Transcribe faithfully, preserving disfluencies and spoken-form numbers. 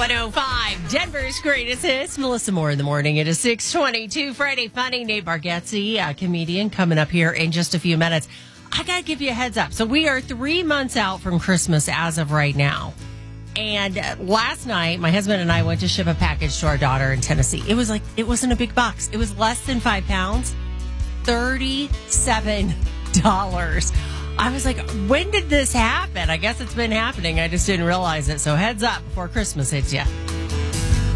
one oh five, Denver's greatest hits. Melissa Moore in the morning. It is six twenty-two, Friday Funny. Nate Bargatze, a comedian, coming up here in just a few minutes. I got to give you a heads up. So we are three months out from Christmas as of right now. And uh, last night, my husband and I went to ship a package to our daughter in Tennessee. It was like, it wasn't a big box. It was less than five pounds, thirty-seven dollars. I was like, when did this happen? I guess it's been happening. I just didn't realize it. So heads up before Christmas hits you.